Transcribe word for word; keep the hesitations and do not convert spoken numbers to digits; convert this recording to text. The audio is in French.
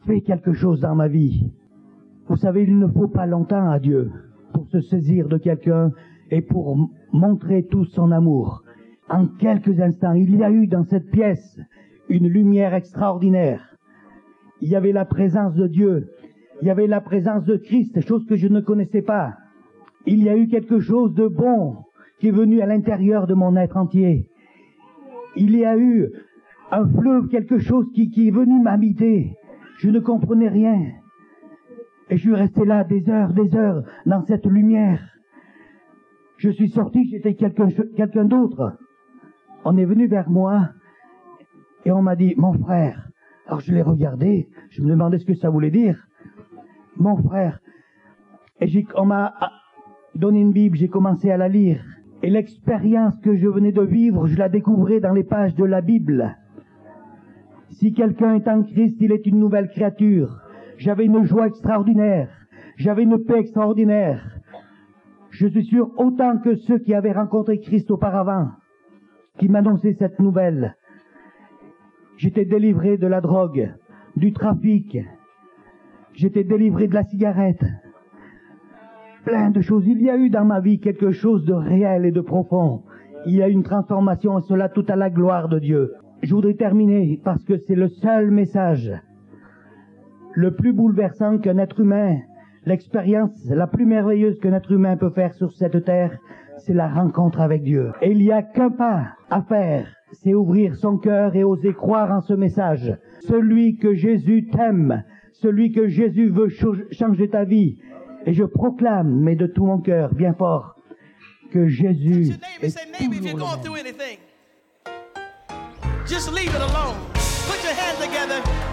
fait quelque chose dans ma vie. Vous savez, il ne faut pas longtemps à Dieu pour se saisir de quelqu'un et pour m- montrer tout son amour. En quelques instants, il y a eu dans cette pièce une lumière extraordinaire. Il y avait la présence de Dieu. Il y avait la présence de Christ, chose que je ne connaissais pas. Il y a eu quelque chose de bon qui est venu à l'intérieur de mon être entier. Il y a eu un fleuve, quelque chose qui, qui est venu m'habiter. Je ne comprenais rien. Et je suis resté là des heures, des heures, dans cette lumière. Je suis sorti, j'étais quelqu'un, quelqu'un d'autre. On est venu vers moi et on m'a dit, mon frère. Alors je l'ai regardé, je me demandais ce que ça voulait dire. Mon frère. Et j'ai, on m'a donné une Bible, j'ai commencé à la lire. Et l'expérience que je venais de vivre, je la découvrais dans les pages de la Bible. Si quelqu'un est en Christ, il est une nouvelle créature. J'avais une joie extraordinaire. J'avais une paix extraordinaire. Je suis sûr, autant que ceux qui avaient rencontré Christ auparavant, qui m'annonçaient cette nouvelle. J'étais délivré de la drogue, du trafic. J'étais délivré de la cigarette. Plein de choses. Il y a eu dans ma vie quelque chose de réel et de profond. Il y a eu une transformation, et cela tout à la gloire de Dieu. Je voudrais terminer parce que c'est le seul message le plus bouleversant qu'un être humain, l'expérience la plus merveilleuse qu'un être humain peut faire sur cette terre, c'est la rencontre avec Dieu. Et il n'y a qu'un pas à faire, c'est ouvrir son cœur et oser croire en ce message. Celui que Jésus t'aime, celui que Jésus veut changer ta vie. Et je proclame, mais de tout mon cœur, bien fort, que Jésus est toujours le même. Just leave it alone. Put your hands together.